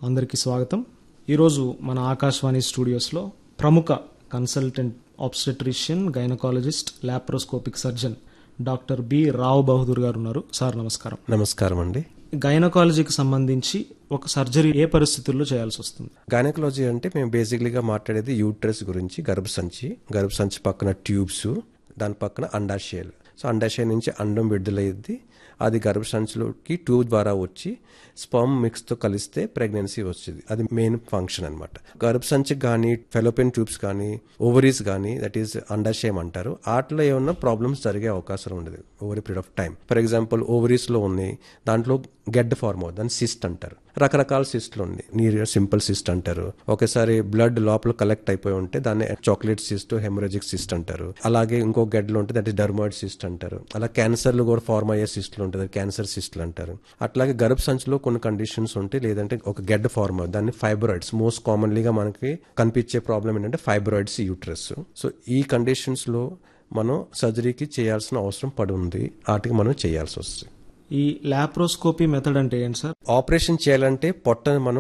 అందరికీ స్వాగతం. ఈరోజు మన ఆకాశవాణి స్టూడియోస్లో ప్రముఖ consultant obstetrician, gynaecologist, laparoscopic surgeon doctor B Rao Bahadur గారు ఉన్నారు. సార్ నమస్కారం. నమస్కారం అండి. గైనకాలజీకి సంబంధించి ఒక సర్జరీ ఏ పరిస్థితుల్లో చేయాల్సి వస్తుంది? గైనకాలజీ అంటే మేము బేసిక్లీగా మాట్లాడేది యూట్రస్ గురించి, గర్భసంచి పక్కన ట్యూబ్స్, దాని పక్కన అండాశయాలు. సో అండాశయం నుంచి అండం విడుదలయ్యింది, అది గర్భసంచిలోకి ట్యూబ్ ద్వారా వచ్చి స్పర్మ్ మిక్స్తో కలిస్తే ప్రెగ్నెన్సీ వచ్చింది. అది మెయిన్ ఫంక్షన్ అనమాట. గర్భసంచి కానీ, ఫెలోపియన్ ట్యూబ్స్ కానీ, ఓవరీస్ కానీ, దట్ ఈస్ అండాశయం అంటారు. వాటిలో ఏమన్నా ప్రాబ్లమ్స్ జరిగే అవకాశం ఉండదు over a period of time. For example ఓవరీస్లో ఉన్నాయి, దాంట్లో గెడ్డ ఫార్మ్ అవుతుంది, దాన్ని సిస్ట్ అంటారు. రకరకాల సిస్ట్లు ఉంది. నీరు సింపుల్ సిస్ట్ అంటారు. ఒకసారి బ్లడ్ లోపల కలెక్ట్ అయిపోయి ఉంటే దాన్ని చాక్లెట్ సిస్ట్, హెమరేజిక్ సిస్ట్ అంటారు. అలాగే ఇంకో గెడ్డలు ఉంటే దట్ ఈస్ డర్మాయిడ్ సిస్ట్ అంటారు. అలా క్యాన్సర్లు కూడా ఫార్మ్ అయ్యే సిస్ట్లు ఉంటుంది, క్యాన్సర్ సిస్ట్లు అంటారు. అట్లాగే గర్భసంచిలో కొన్ని కండిషన్స్ ఉంటాయి, లేదంటే ఒక గెడ్డ ఫార్మ్ అవుతుంది, దాన్ని ఫైబ్రాయిడ్స్. మోస్ట్ కామన్లీగా మనకి కనిపించే ప్రాబ్లం ఏంటంటే ఫైబ్రాయిడ్స్ యూట్రస్. సో ఈ కండిషన్స్ లో మనం సర్జరీకి చేయాల్సిన అవసరం పడి ఉంది, వాటికి మనం చేయాల్సి వస్తుంది. ఈ లాప్రోస్కోపీ మెథడ్ అంటే ఏంటి సార్? ఆపరేషన్ చేయాలంటే పొట్టను మనం